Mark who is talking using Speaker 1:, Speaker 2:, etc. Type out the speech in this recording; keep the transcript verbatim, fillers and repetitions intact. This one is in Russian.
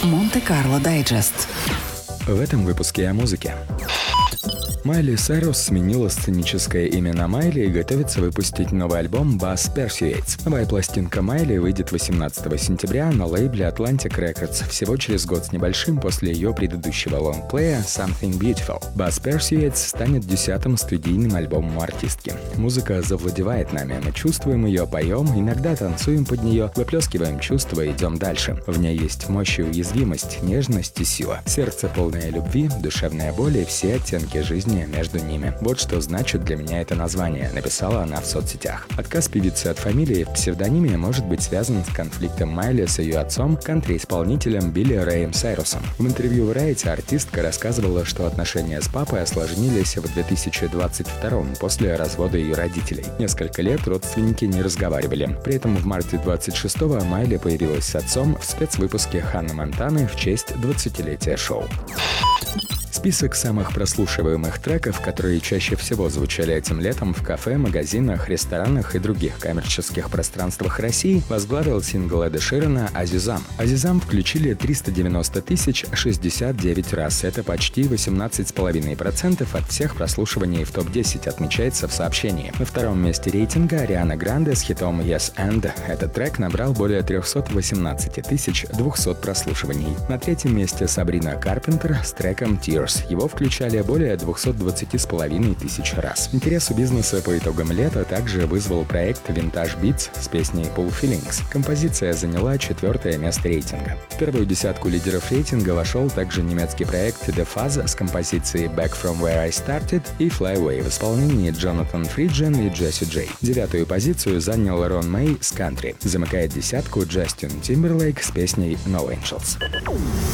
Speaker 1: Монте-Карло Дайджест.
Speaker 2: В этом выпуске о музыке. Майли Сайрус сменила сценическое имя на Майли и готовится выпустить новый альбом Bass Persuades. Новая пластинка Майли выйдет восемнадцатого сентября на лейбле Atlantic Records, всего через год с небольшим после ее предыдущего лонгплея Something Beautiful. Bass Persuades станет десятым студийным альбомом артистки. Музыка завладевает нами, мы чувствуем ее, поем, иногда танцуем под нее, выплескиваем чувства и идем дальше. В ней есть мощь и уязвимость, нежность и сила. Сердце полное любви, душевная боль и все оттенки жизни между ними. Вот что значит для меня это название, написала она в соцсетях. Отказ певицы от фамилии в псевдониме может быть связан с конфликтом Майли с ее отцом, кантри-исполнителем Билли Рэем Сайрусом. В интервью Variety артистка рассказывала, что отношения с папой осложнились в две тысячи двадцать втором после развода ее родителей. Несколько лет родственники не разговаривали. При этом в марте двадцать шестого Майли появилась с отцом в спецвыпуске Ханны Монтаны в честь двадцатилетия шоу. Список самых прослушиваемых треков, которые чаще всего звучали этим летом в кафе, магазинах, ресторанах и других коммерческих пространствах России, возглавил сингл Эда Ширана «Азизам». «Азизам» включили триста девяносто тысяч шестьдесят девять раз. Это почти восемнадцать целых пять десятых процента от всех прослушиваний в топ десять, отмечается в сообщении. На втором месте рейтинга Ариана Гранде с хитом «Yes and». Этот трек набрал более триста восемнадцать тысяч двести прослушиваний. На третьем месте Сабрина Карпентер с треком «Tears». Его включали более двести двадцать с половиной тысяч раз. Интерес у бизнеса по итогам лета также вызвал проект Vintage Beats с песней Pool Feelings. Композиция заняла четвертое место рейтинга. В первую десятку лидеров рейтинга вошел также немецкий проект The Fuzz с композицией Back From Where I Started и Fly Away в исполнении Джонатан Фриджен и Джесси Джей. Девятую позицию занял Рон Мэй с Country. Замыкает десятку Джастин Тимберлейк с песней No Angels.